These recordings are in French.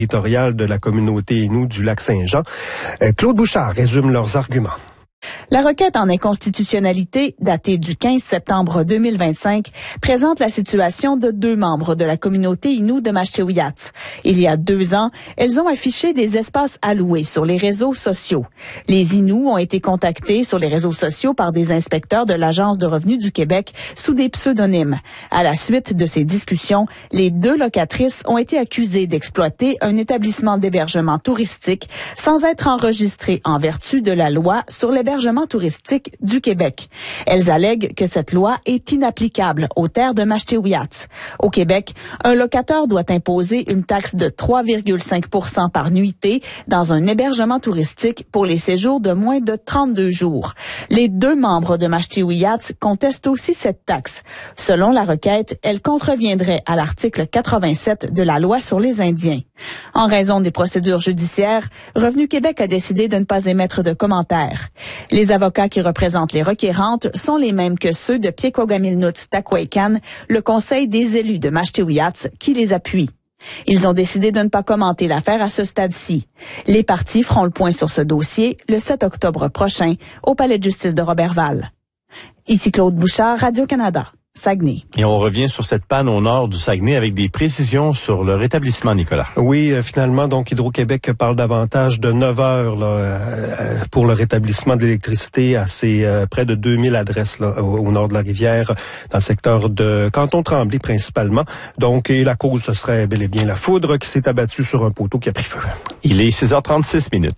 territorial de la communauté Innu du Lac-Saint-Jean. Claude Bouchard résume leurs arguments. La requête en inconstitutionnalité, datée du 15 septembre 2025, présente la situation de 2 membres de la communauté Innu de Mashtewiyats. Il y a 2 ans, elles ont affiché des espaces alloués sur les réseaux sociaux. Les Innu ont été contactés sur les réseaux sociaux par des inspecteurs de l'Agence de revenus du Québec sous des pseudonymes. À la suite de ces discussions, les 2 locatrices ont été accusées d'exploiter un établissement d'hébergement touristique sans être enregistrées en vertu de la loi sur l'hébergement touristique du Québec. Elles allèguent que cette loi est inapplicable aux terres de Mashtewiyats. Au Québec, un locateur doit imposer une taxe de 3,5 % par nuitée dans un hébergement touristique pour les séjours de moins de 32 jours. Les 2 membres de Mashtewiyats contestent aussi cette taxe. Selon la requête, elle contreviendrait à l'article 87 de la loi sur les Indiens. En raison des procédures judiciaires, Revenu Québec a décidé de ne pas émettre de commentaires. Les avocats qui représentent les requérantes sont les mêmes que ceux de Piekwagamilnut-Taquaican, le conseil des élus de Mashtewiyats qui les appuie. Ils ont décidé de ne pas commenter l'affaire à ce stade-ci. Les parties feront le point sur ce dossier le 7 octobre prochain au Palais de justice de Roberval. Ici Claude Bouchard, Radio-Canada. Saguenay. Et on revient sur cette panne au nord du Saguenay avec des précisions sur le rétablissement, Nicolas. Oui, finalement, donc Hydro-Québec parle davantage de 9 heures pour le rétablissement de l'électricité à ces près de 2000 adresses là, au nord de la rivière, dans le secteur de Canton-Tremblay principalement. Donc, et la cause, ce serait bel et bien la foudre qui s'est abattue sur un poteau qui a pris feu. Il est 6h36.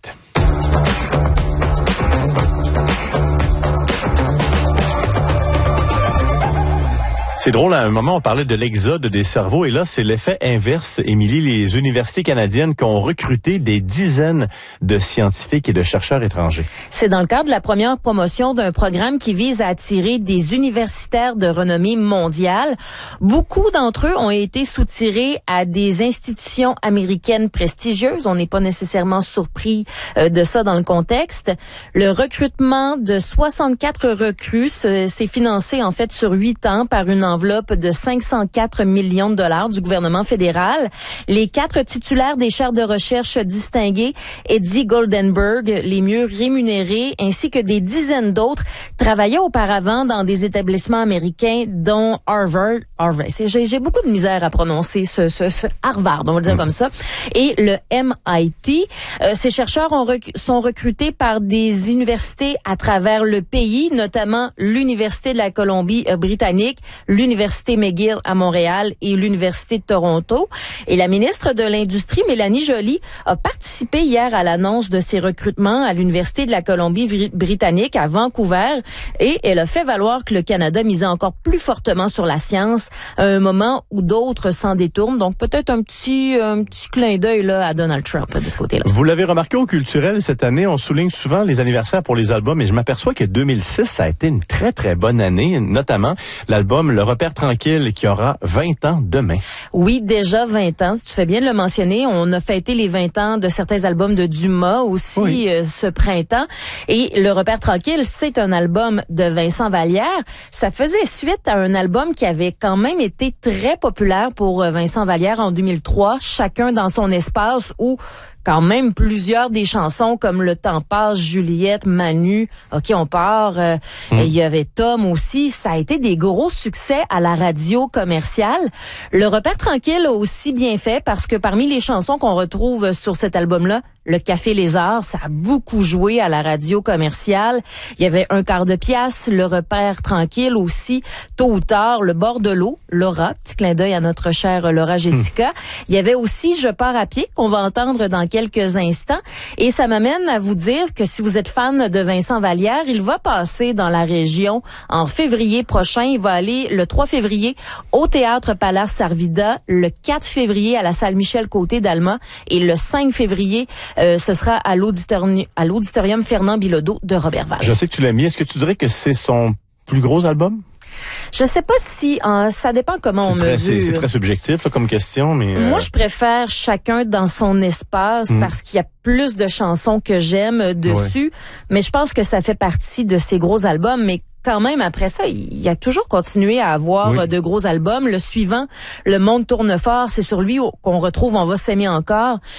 C'est drôle, à un moment, on parlait de l'exode des cerveaux, et là, c'est l'effet inverse. Émilie, les universités canadiennes qui ont recruté des dizaines de scientifiques et de chercheurs étrangers. C'est dans le cadre de la première promotion d'un programme qui vise à attirer des universitaires de renommée mondiale. Beaucoup d'entre eux ont été soutirés à des institutions américaines prestigieuses. On n'est pas nécessairement surpris de ça dans le contexte. Le recrutement de 64 recrues s'est financé en fait sur 8 ans par une enveloppe de 504 millions de dollars du gouvernement fédéral. Les 4 titulaires des chaires de recherche distinguées, Eddie Goldenberg, les mieux rémunérés, ainsi que des dizaines d'autres, travaillaient auparavant dans des établissements américains, dont Harvard. J'ai beaucoup de misère à prononcer ce Harvard, on va le dire comme ça, et le MIT. Ces chercheurs sont recrutés par des universités à travers le pays, notamment l'Université de la Colombie-Britannique, l'Université McGill à Montréal et l'Université de Toronto. Et la ministre de l'Industrie, Mélanie Joly, a participé hier à l'annonce de ces recrutements à l'Université de la Colombie-Britannique à Vancouver, et elle a fait valoir que le Canada misait encore plus fortement sur la science à un moment où d'autres s'en détournent. Donc peut-être un petit clin d'œil là à Donald Trump de ce côté-là. Vous l'avez remarqué au culturel cette année, on souligne souvent les anniversaires pour les albums, et je m'aperçois que 2006 ça a été une très très bonne année, notamment l'album Le Repère tranquille qui aura 20 ans demain. Oui, déjà 20 ans, tu fais bien de le mentionner. On a fêté les 20 ans de certains albums de Dumas aussi oui. Ce printemps. Et Le Repère tranquille, c'est un album de Vincent Vallière. Ça faisait suite à un album qui avait quand même été très populaire pour Vincent Vallière en 2003, Chacun dans son espace, où quand même plusieurs des chansons comme Le temps passe, Juliette, Manu, OK, on part, il y avait Tom aussi, ça a été des gros succès à la radio commerciale. Le Repère tranquille a aussi bien fait parce que parmi les chansons qu'on retrouve sur cet album-là, Le Café Lézard, ça a beaucoup joué à la radio commerciale. Il y avait Un quart de pièce, Le Repère tranquille aussi, Tôt ou tard, Le bord de l'eau, Laura, petit clin d'œil à notre chère Laura Jessica. Il y avait aussi Je pars à pied, qu'on va entendre dans quelques instants. Et ça m'amène à vous dire que si vous êtes fan de Vincent Vallière, il va passer dans la région en février prochain. Il va aller le 3 février au Théâtre Palace Arvida, le 4 février à la salle Michel Côté d'Alma et le 5 février, ce sera à l'auditorium Fernand Bilodeau de Roberval. Je sais que tu l'aimes bien. Est-ce que tu dirais que c'est son plus gros album? Je sais pas si ça dépend comment on mesure. C'est très subjectif là, comme question, mais moi je préfère Chacun dans son espace parce qu'il y a plus de chansons que j'aime dessus, mais je pense que ça fait partie de ces gros albums. Mais quand même, après ça, il a toujours continué à avoir de gros albums. Le suivant, Le monde tourne fort, c'est sur lui qu'on retrouve On va s'aimer encore.